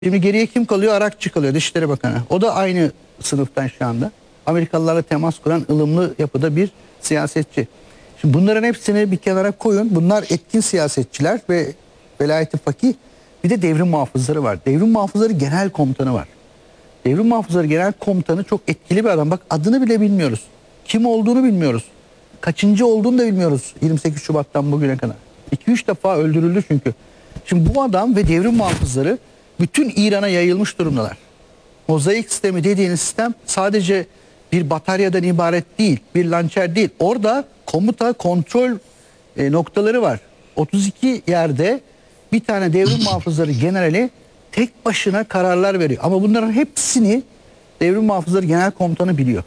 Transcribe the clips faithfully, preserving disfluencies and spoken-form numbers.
Şimdi geriye kim kalıyor? Arakçı kalıyor, Dışişleri Bakanı. O da aynı sınıftan şu anda. Amerikalılarla temas kuran ılımlı yapıda bir siyasetçi. Şimdi bunların hepsini bir kenara koyun. Bunlar etkin siyasetçiler ve velayeti fakih. Bir de devrim muhafızları var. Devrim muhafızları genel komutanı var. Devrim muhafızları genel komutanı çok etkili bir adam. Bak adını bile bilmiyoruz. Kim olduğunu bilmiyoruz. Kaçıncı olduğunu da bilmiyoruz yirmi sekiz Şubat'tan bugüne kadar. iki üç defa öldürüldü çünkü. Şimdi bu adam ve devrim muhafızları bütün İran'a yayılmış durumdalar. Mozaik sistemi dediğiniz sistem sadece bir bataryadan ibaret değil, bir lançer değil. Orada komuta, kontrol e, noktaları var. otuz iki yerde bir tane devrim muhafızları generali tek başına kararlar veriyor. Ama bunların hepsini devrim muhafızları genel komutanı biliyor.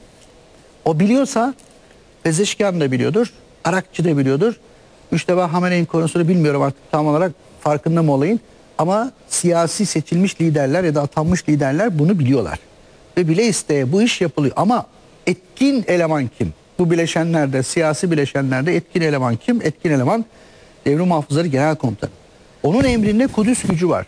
O biliyorsa Pezeşkian da biliyordur, Arakçı da biliyordur. Müşteba Hamene'nin konusunu bilmiyorum artık tam olarak farkında mı olayın. Ama siyasi seçilmiş liderler ya da atanmış liderler bunu biliyorlar. Ve bile isteye bu iş yapılıyor. Ama etkin eleman kim? Bu bileşenlerde, siyasi bileşenlerde etkin eleman kim? Etkin eleman devrim muhafızları genel komutanı. Onun emrinde Kudüs gücü var.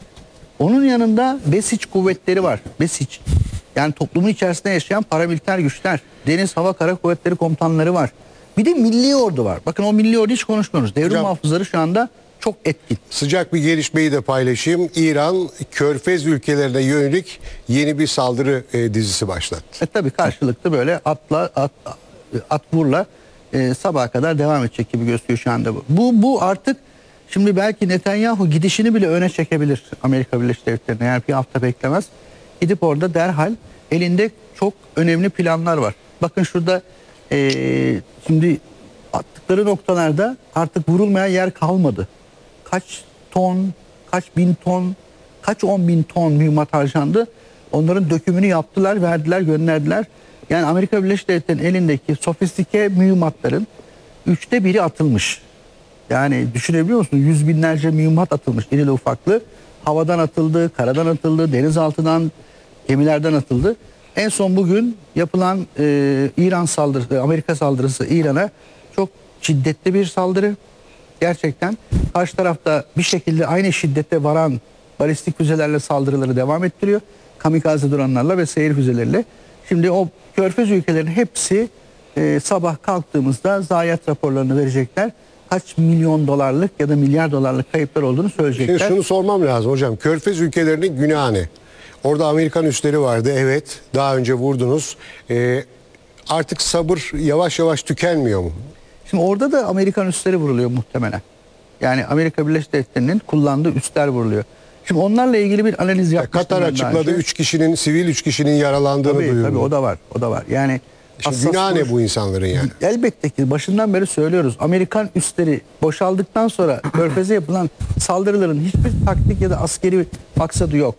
Onun yanında Besiç kuvvetleri var. Besiç. Yani toplumun içerisinde yaşayan paramiliter güçler. Deniz, hava, kara kuvvetleri komutanları var. Bir de milli ordu var. Bakın o milli ordu hiç konuşmuyoruz. Devrim Hocam, muhafızları şu anda çok etkin. sıcak bir gelişmeyi de paylaşayım. İran, Körfez ülkelerine yönelik yeni bir saldırı e, dizisi başlattı. E tabii karşılıklı böyle atla, at, at vurla e, sabaha kadar devam edecek gibi gösteriyor şu anda bu. Bu, bu artık şimdi belki Netanyahu gidişini bile öne çekebilir Amerika Birleşik Devletleri'ne. Eğer bir hafta beklemez. Gidip orada derhal elinde çok önemli planlar var. Bakın şurada e, şimdi attıkları noktalarda artık vurulmayan yer kalmadı. Kaç ton, kaç bin ton, kaç on bin ton mühimmat harcandı. Onların dökümünü yaptılar, verdiler, gönderdiler. Yani Amerika Birleşik Devletleri'nin elindeki sofistike mühimmatların üçte biri atılmış. Yani düşünebiliyor musun? Yüz binlerce mühimmat atılmış, irili ufaklı. Havadan atıldı, karadan atıldı, denizaltıdan, gemilerden atıldı. En son bugün yapılan e, İran saldırısı, Amerika saldırısı İran'a çok şiddetli bir saldırı. Gerçekten karşı tarafta bir şekilde aynı şiddete varan balistik füzelerle saldırıları devam ettiriyor. Kamikaze dronlarla ve seyir füzeleriyle. Şimdi o Körfez ülkelerinin hepsi e, sabah kalktığımızda zayiat raporlarını verecekler. Kaç milyon dolarlık ya da milyar dolarlık kayıplar olduğunu söyleyecekler. Şimdi şunu sormam lazım hocam. Körfez ülkelerinin günahı ne? Orada Amerikan üsleri vardı. Evet, daha önce vurdunuz. Ee, artık sabır yavaş yavaş tükenmiyor mu? Şimdi orada da Amerikan üsleri vuruluyor muhtemelen. Yani Amerika Birleşik Devletleri'nin kullandığı üsler vuruluyor. Şimdi onlarla ilgili bir analiz yapmıştım. Katar açıkladı üç kişinin, sivil üç kişinin yaralandığını tabii, duyurdu. Tabii o da var. O da var. Yani Şimdi günah ne bu insanların yani? Elbette ki başından beri söylüyoruz. Amerikan üsleri boşaldıktan sonra Körfez'e yapılan saldırıların hiçbir taktik ya da askeri maksadı yok.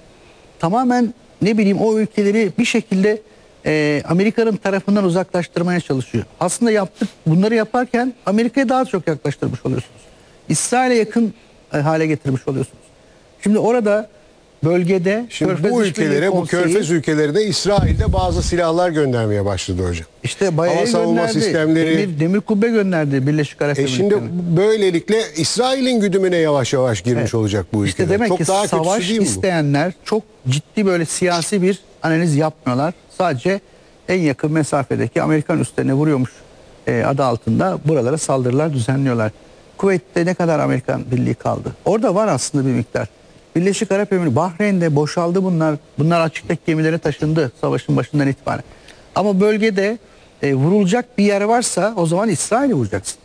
Tamamen ne bileyim o ülkeleri bir şekilde e, Amerika'nın tarafından uzaklaştırmaya çalışıyor. Aslında yaptık bunları yaparken Amerika'ya daha çok yaklaştırmış oluyorsunuz. İsrail'e yakın e, hale getirmiş oluyorsunuz. Şimdi orada bölgede Şimdi Körfez bu ülkelere, bu Konseyi, Körfez ülkelerine İsrail'de bazı silahlar göndermeye başladı hocam. İşte bayağı hava savunma gönderdi. sistemleri. Demir, demir kubbe gönderdi Birleşik Arap E Emirlikleri'ne. şimdi böylelikle İsrail'in güdümüne yavaş yavaş girmiş Evet. olacak bu ülkeler. İşte demek çok ki daha savaş kötüsü değil mi bu? isteyenler çok ciddi böyle siyasi bir analiz yapmıyorlar. Sadece en yakın mesafedeki Amerikan üslerine vuruyormuş e, adı altında buralara saldırılar düzenliyorlar. Kuveyt'te ne kadar Amerikan birliği kaldı? Orada var aslında bir miktar. Birleşik Arap Emirlikleri, Bahreyn'de boşaldı bunlar. Bunlar açıktaki gemilere taşındı savaşın başından itibaren. Ama bölgede e, vurulacak bir yer varsa o zaman İsrail'i vuracaksın.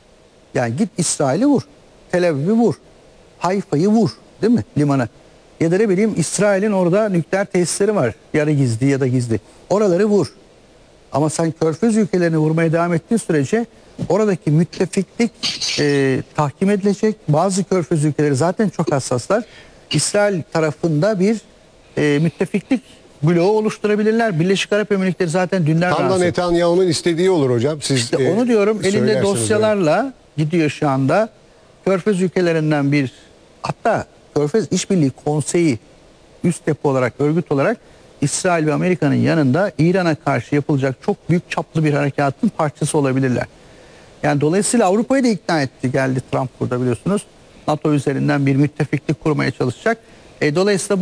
Yani git İsrail'i vur. Tel Aviv'i vur. Hayfa'yı vur. Değil mi? Limana. Ya da ne bileyim İsrail'in orada nükleer tesisleri var. Yarı gizli ya da gizli. Oraları vur. Ama sen Körfez ülkelerini vurmaya devam ettiğin sürece oradaki müttefiklik e, tahkim edilecek. Bazı Körfez ülkeleri zaten çok hassaslar. İsrail tarafında bir e, müttefiklik bloğu oluşturabilirler. Birleşik Arap Emirlikleri zaten dünler Tam da rahatsız. Netanyahu'nun istediği olur hocam. Siz İşte e, onu diyorum elinde söylersiniz dosyalarla öyle. gidiyor şu anda. Körfez ülkelerinden bir hatta Körfez İşbirliği Konseyi üst yapı olarak örgüt olarak İsrail ve Amerika'nın yanında İran'a karşı yapılacak çok büyük çaplı bir harekatın parçası olabilirler. Yani dolayısıyla Avrupa'yı da ikna etti geldi Trump burada biliyorsunuz. NATO üzerinden bir müttefiklik kurmaya çalışacak. E, dolayısıyla